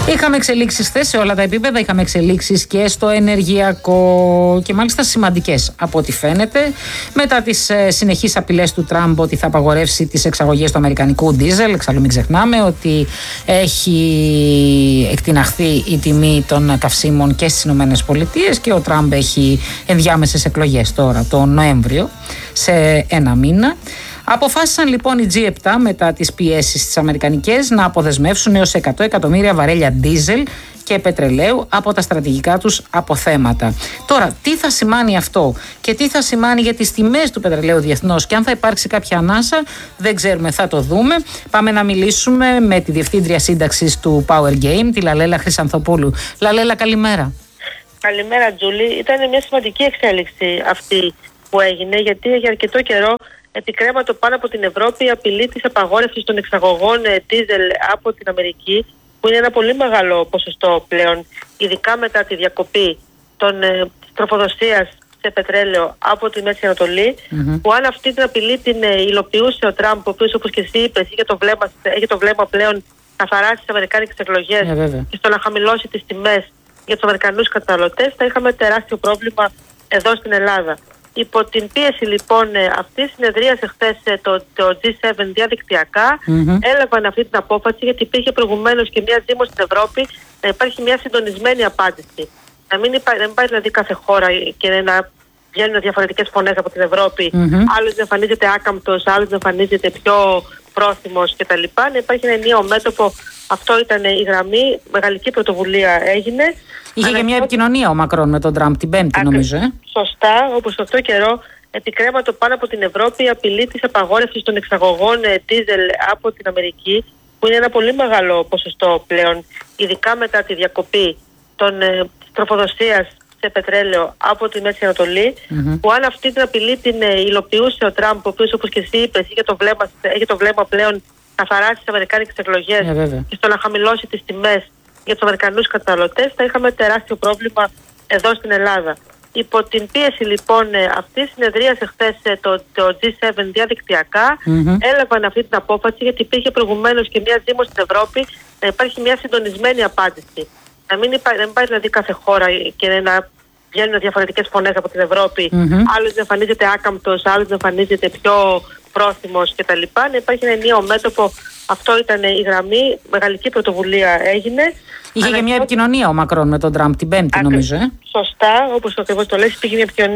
Είχαμε εξελίξεις χθες σε όλα τα επίπεδα, είχαμε εξελίξεις και στο ενεργειακό και μάλιστα σημαντικές από ό,τι φαίνεται. Μετά τις συνεχείς απειλές του Τραμπ ότι θα απαγορεύσει τις εξαγωγές του αμερικανικού ντίζελ, εξάλλου μην ξεχνάμε ότι έχει εκτιναχθεί η τιμή των καυσίμων και στις ΗΠΑ και ο Τραμπ έχει ενδιάμεσες εκλογές τώρα τον Νοέμβριο σε ένα μήνα. Αποφάσισαν λοιπόν οι G7 μετά τις πιέσεις τις αμερικανικές να αποδεσμεύσουν έως 100 εκατομμύρια βαρέλια ντίζελ και πετρελαίου από τα στρατηγικά τους αποθέματα. Τώρα, τι θα σημάνει αυτό και τι θα σημάνει για τις τιμές του πετρελαίου διεθνώς και αν θα υπάρξει κάποια ανάσα, δεν ξέρουμε, θα το δούμε. Πάμε να μιλήσουμε με τη Διευθύντρια Σύνταξης του Power Game, τη Λαλέλα Χρυσανθοπούλου. Λαλέλα, καλημέρα. Καλημέρα, Τζούλη. Ήταν μια σημαντική εξέλιξη αυτή που έγινε, γιατί για αρκετό καιρό επικρέματο πάνω από την Ευρώπη η απειλή της απαγόρευσης των εξαγωγών δίζελ από την Αμερική, που είναι ένα πολύ μεγάλο ποσοστό πλέον, ειδικά μετά τη διακοπή της τροφοδοσίας σε πετρέλαιο από τη Μέση Ανατολή, που αν αυτή την απειλή την υλοποιούσε ο Τραμπ, ο οποίος, όπως και εσύ είπες, είχε το βλέμμα πλέον καθαρά στις αμερικάνικες εκλογές και στο να χαμηλώσει τις τιμές για τους Αμερικανούς καταναλωτές, θα είχαμε τεράστιο πρόβλημα εδώ στην Ελλάδα. Υπό την πίεση λοιπόν αυτή συνεδρίασε χθες το G7 διαδικτυακά, έλαβαν αυτή την απόφαση, γιατί υπήρχε προηγουμένως και μια ζήμωση στην Ευρώπη να υπάρχει μια συντονισμένη απάντηση. Να μην πάει δηλαδή κάθε χώρα και να βγαίνουν διαφορετικές φωνές από την Ευρώπη, άλλος να εμφανίζεται άκαμπτος, άλλος να εμφανίζεται πιο πρόθυμος κτλ. Να υπάρχει ένα ενιαίο μέτωπο. Αυτό ήταν η γραμμή, μεγαλική πρωτοβουλία έγινε. Είχε και μια επικοινωνία ο Μακρόν με τον Τραμπ την Πέμπτη, νομίζω. Σωστά, όπως σε αυτό καιρό επικρέματο πάνω από την Ευρώπη η απειλή της απαγόρευσης των εξαγωγών δίζελ από την Αμερική, που είναι ένα πολύ μεγάλο ποσοστό πλέον, ειδικά μετά τη διακοπή της τροφοδοσίας σε πετρέλαιο από τη Μέση Ανατολή, που αν αυτή την απειλή την υλοποιούσε ο Τραμπ, ο οποίος, όπως και εσύ είπες, είχε το βλέμμα πλέον καθαρά στις αμερικάνικες εκλογές και στο να χαμηλώσει τις τιμές για τους Αμερικανούς καταναλωτές, θα είχαμε τεράστιο πρόβλημα εδώ στην Ελλάδα. Υπό την πίεση λοιπόν αυτή συνεδρίασε χθες το G7 διαδικτυακά, έλαβαν αυτή την απόφαση, γιατί υπήρχε προηγουμένως και μια ζήμωση στην Ευρώπη να υπάρχει μια συντονισμένη απάντηση. Να μην πάει δηλαδή κάθε χώρα και να βγαίνουν διαφορετικές φωνές από την Ευρώπη, άλλος να εμφανίζεται άκαμπτος, άλλος να εμφανίζεται πιο πρόθυμος κτλ. Να υπάρχει ένα ενιαίο μέτωπο. Αυτό ήταν η γραμμή, μεγαλική πρωτοβουλία έγινε. Είχε και μια επικοινωνία ο Μακρόν με τον Τραμπ την Πέμπτη, νομίζω. Σωστά, όπως ακριβώς το λες, υπήρχε μια επικοινωνία.